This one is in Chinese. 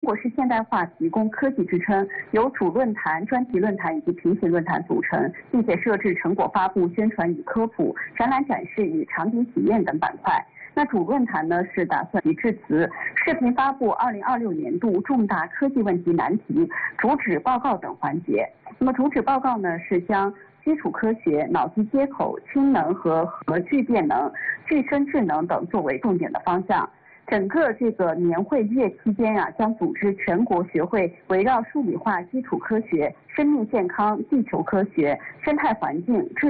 中国是现代化提供科技支撑，由主论坛、专题论坛以及平行论坛组成，并且设置成果发布、宣传与科普、展览展示与场景体验等板块。那主论坛呢是打算以致辞、视频发布2026年度重大科技问题难题、主旨报告等环节。那么主旨报告呢是将基础科学、脑机接口、氢能和核聚变能、具身智能等作为重点的方向。整个这个年会月期间将组织全国学会围绕数理化、基础科学、生命健康、地球科学、生态环境、